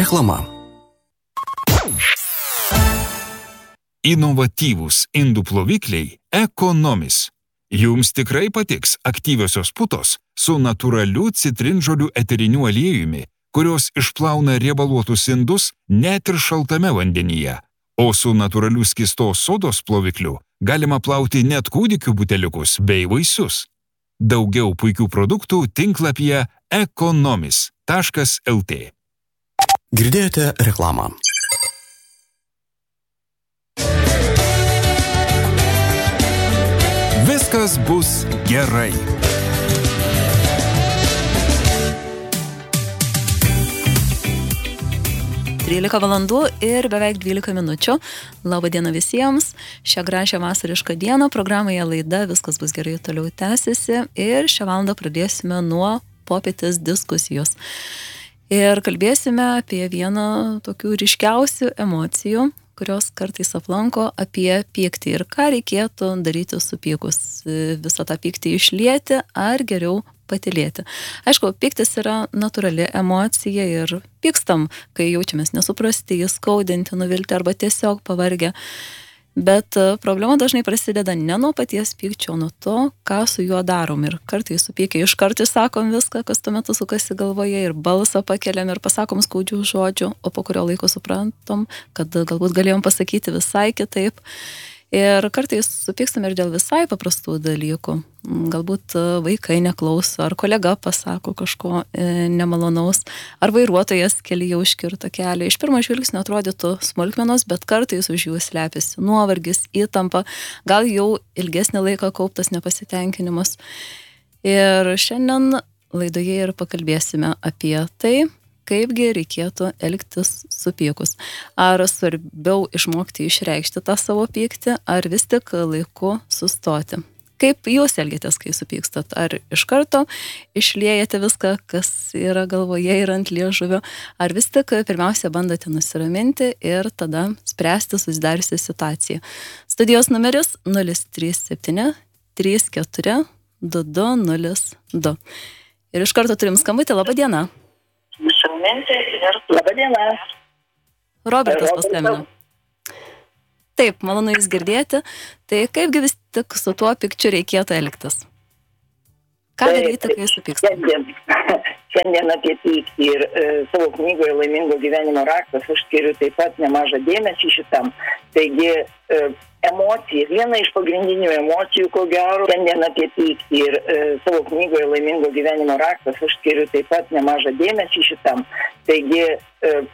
Reklama. Inovatyvūs indų plovikliai Economis. Jums tikrai patiks aktyviosios putos su natūraliu citrinžolių eteriniu aliejumi, kurios išplauna riebaluotus indus net ir šaltame vandenyje. O su natūraliu skystos sodos plovikliu galima plauti net kūdikių buteliukus bei vaisius. Daugiau puikių produktų tinklapyje economis.lt. Girdėjote reklamą. Viskas bus gerai. Trylika valandų ir beveik 12 minučių. Labą dieną visiems. Šią gražią vasarišką dieną programoje laida Viskas bus gerai toliau tęsiasi ir šią valandą pradėsime nuo popietės diskusijos. Ir kalbėsime apie vieną tokių ryškiausių emocijų, kurios kartais aplanko, apie pyktį ir ką reikėtų daryti supykus. Visą tą pyktį išlieti ar geriau patylėti. Aišku, pyktis yra natūrali emocija ir pykstam, kai jaučiamės nesuprasti, įskaudinti, nuvilti arba tiesiog pavargę. Bet problema dažnai prasideda ne nuo paties pykčio, o nuo to, ką su juo darom. Ir kartais supykę iš karto sakom viską, kas tuo metu sukasi galvoje, ir balsą pakeliam ir pasakom skaudžių žodžių, o po kurio laiko suprantam, kad galbūt galėjom pasakyti visai kitaip. Ir kartais supykstam ir dėl visai paprastų dalykų. Galbūt vaikai neklauso, ar kolega pasako kažko nemalonaus, ar vairuotojas kelyje užkirto kelią. Iš pirmo žvilgsnio atrodytų smulkmenos, bet kartais už jų slepiasi nuovargis, įtampa, gal jau ilgesnį laiką kauptas nepasitenkinimas. Ir šiandien laidoje ir pakalbėsime apie tai, kaipgi reikėtų elgtis supykus. Ar svarbiau išmokti išreikšti tą savo pyktį, ar vis tik laiku sustoti. Kaip jūs elgiatės, kai supykstat? Ar iš karto išliejate viską, kas yra galvoje ir ant liežuvio, ar vis tik pirmiausia bandote nusiraminti ir tada spręsti susidariusią situaciją. Studijos numeris 037 34 2202. Ir iš karto turim skambutį. Labą dieną. Labą dieną. Robertas paskambino. Taip, malonu jūs girdėti. Tai kaipgi vis tik su tuo pykčiu reikėtų elgtis? Ką daryti, kai supyksta? Šiandien apie pyktį ir savo knygoje Laimingo gyvenimo raktas aš skiriu taip pat nemažą dėmesį šitam. Taigi emocija, viena iš pagrindinių emocijų, ko gero, šiandien apie pyktį ir savo knygoje Laimingo gyvenimo raktas aš skiriu taip pat nemažą dėmesį šitam. Taigi